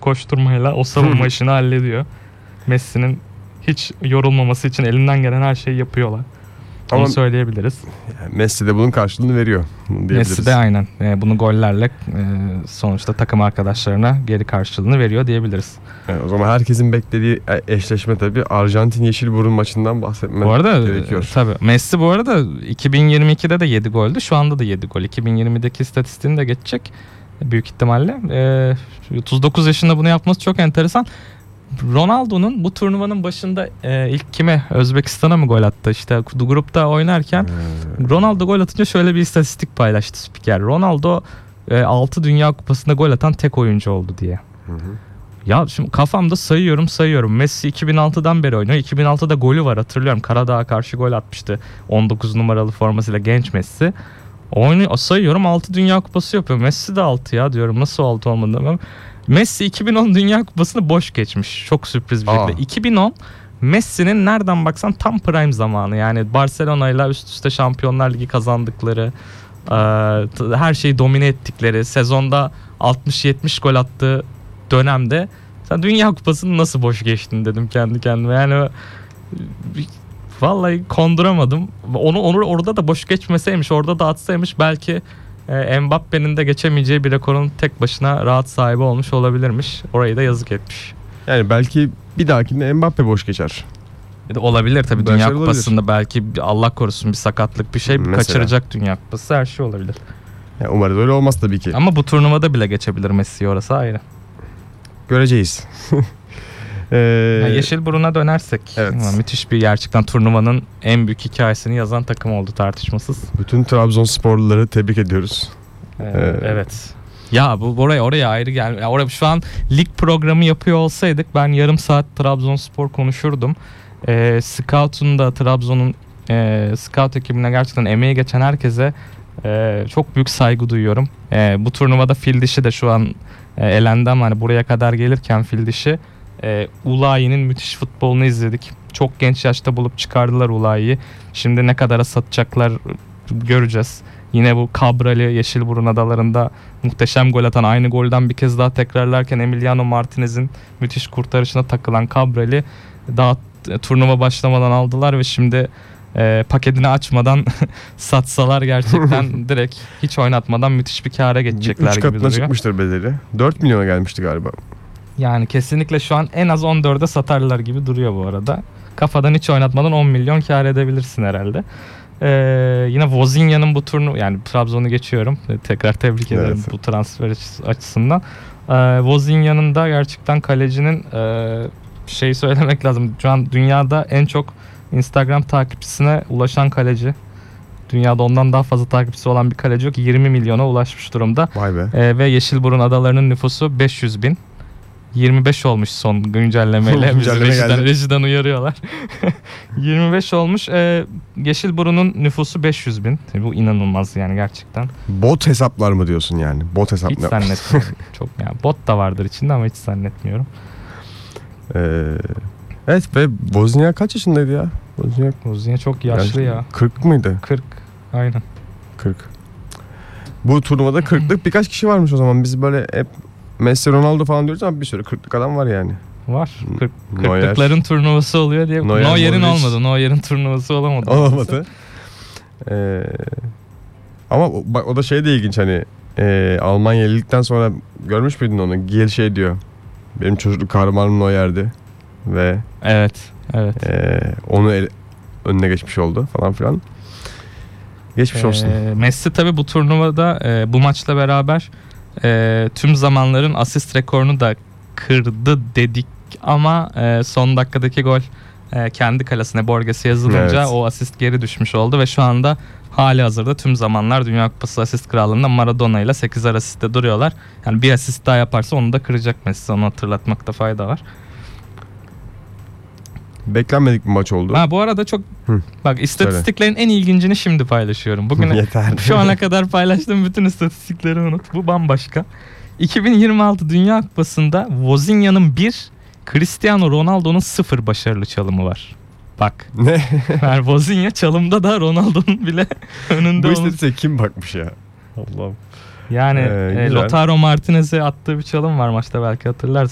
koşturmayla o savunma işini hallediyor. Messi'nin hiç yorulmaması için elinden gelen her şeyi yapıyorlar. Onu söyleyebiliriz. Messi de bunun karşılığını veriyor diyebiliriz. Messi de aynen bunu gollerle sonuçta takım arkadaşlarına geri karşılığını veriyor diyebiliriz. O zaman herkesin beklediği eşleşme tabii Arjantin Yeşilburun maçından bahsetmek gerekiyor. Tabii Messi bu arada 2022'de de 7 goldü. Şu anda da 7 gol. 2020'deki istatistiğini de geçecek büyük ihtimalle. 39 yaşında bunu yapması çok enteresan. Ronaldo'nun bu turnuvanın başında ilk kime? Özbekistan'a mı gol attı? İşte grupta oynarken Ronaldo gol atınca şöyle bir istatistik paylaştı spiker. Ronaldo 6 Dünya Kupası'nda gol atan tek oyuncu oldu diye. Ya şimdi kafamda sayıyorum. Messi 2006'dan beri oynuyor. 2006'da golü var, hatırlıyorum. Karadağ'a karşı gol atmıştı. 19 numaralı formasıyla genç Messi. Oynuyor, sayıyorum 6 Dünya Kupası yapıyor. Messi de 6 ya diyorum. Nasıl 6 olmadı? Messi 2010 Dünya Kupası'nı boş geçmiş. Çok sürpriz bir şekilde. 2010 Messi'nin nereden baksan tam prime zamanı. Yani Barcelona'yla üst üste Şampiyonlar Ligi kazandıkları, her şeyi domine ettikleri, sezonda 60-70 gol attığı dönemde sen Dünya Kupası'nı nasıl boş geçtin dedim kendi kendime. Yani vallahi konduramadım. Onu orada da boş geçmeseymiş, orada da atsaymış belki Mbappe'nin de geçemeyeceği bir rekorun tek başına rahat sahibi olmuş olabilirmiş. Orayı da yazık etmiş. Yani belki bir dahakinde Mbappe boş geçer. Olabilir tabii, Dünya Kupası'nda belki Allah korusun bir sakatlık bir şey mesela kaçıracak Dünya Kupası, her şey olabilir. Yani umarız öyle olmaz tabii ki. Ama bu turnuvada bile geçebilir Messi, orası ayrı. Göreceğiz. Yeşilburun'a dönersek, evet. Müthiş bir, gerçekten turnuvanın en büyük hikayesini yazan takım oldu tartışmasız. Bütün Trabzonsporluları tebrik ediyoruz. Evet. Ya bu oraya ayrı gel. Oraya şu an lig programı yapıyor olsaydık ben yarım saat Trabzonspor konuşurdum. Scout'un da Trabzon'un Scout ekibine gerçekten emeği geçen herkese çok büyük saygı duyuyorum. Bu turnuvada fil dişi de şu an elendi ama hani buraya kadar gelirken fil dişi Ulayi'nin müthiş futbolunu izledik. Çok genç yaşta bulup çıkardılar Ulayi'yi. Şimdi ne kadara satacaklar göreceğiz. Yine bu Cabral'i Yeşilburun adalarında muhteşem gol atan, aynı golden bir kez daha tekrarlarken Emiliano Martinez'in müthiş kurtarışına takılan Cabral'i daha turnuva başlamadan aldılar ve şimdi paketini açmadan satsalar gerçekten direkt hiç oynatmadan müthiş bir kâra geçecekler gibi duruyor. 3 katına çıkmıştır bedeli. 4 milyona gelmişti galiba. Yani kesinlikle şu an en az 14'e satarlar gibi duruyor bu arada. Kafadan hiç oynatmadan 10 milyon kâr edebilirsin herhalde. Yine Vozinha'nın bu turnu, yani Trabzon'u geçiyorum. Tekrar tebrik ederim, evet, bu transfer açısından. Vozinha'nın da gerçekten kalecinin şey söylemek lazım. Şu an dünyada en çok Instagram takipçisine ulaşan kaleci. Dünyada ondan daha fazla takipçisi olan bir kaleci yok. 20 milyona ulaşmış durumda. Vay be. Ve Yeşilburun adalarının nüfusu 500 bin. 25 olmuş son güncellemeyle. Rejiden uyarıyorlar. 25 olmuş. Yeşilburun'un nüfusu 500 bin. Tabii bu inanılmaz yani gerçekten. Bot hesaplar mı diyorsun yani? Bot hesap hiç zannetmiyorum. Çok yani bot da vardır içinde ama hiç zannetmiyorum. Evet, ve Bosnia kaç yaşındaydı ya? Bosnia çok yaşlı ya. 40 mıydı? 40. Aynen. 40. Bu turnuvada 40'lık birkaç kişi varmış o zaman. Biz böyle hep Messi, Ronaldo falan diyoruz ama bir sürü 40'lık adam var yani. Var. 40'lıkların turnuvası oluyor diye. Neuer'in olmadı. Neuer'in turnuvası olamadı. Olamadı. Ama bak, o da şey de ilginç, hani Almanya elendikten sonra görmüş müydün onu? Giel şey diyor. Benim çocukluk kahramanım Neuer'di ve evet. onu önüne geçmiş oldu falan filan. Geçmiş olsun. Messi tabii bu turnuvada bu maçla beraber tüm zamanların asist rekorunu da kırdı dedik ama son dakikadaki gol kendi kalesine, Borges'e yazılınca evet, o asist geri düşmüş oldu ve şu anda hali hazırda tüm zamanlar Dünya Kupası asist krallığında Maradona ile 8'er asiste duruyorlar. Yani bir asist daha yaparsa onu da kıracak Messi, onu hatırlatmakta fayda var. Beklenmedik bir maç oldu. Bu arada çok bak, istatistiklerin en ilgincini şimdi paylaşıyorum. Bugün yeter. Şu ana kadar paylaştığım bütün istatistikleri unut. Bu bambaşka. 2026 Dünya Kupası'nda Vozinha'nın 1, Cristiano Ronaldo'nun 0 başarılı çalımı var. Bak. Ne? Yani Vozinha çalımda da Ronaldo'nun bile önünde. Bu istatistiğe kim bakmış ya? Allah'ım. Yani Lautaro Martinez'e attığı bir çalım var maçta, belki hatırlarsın.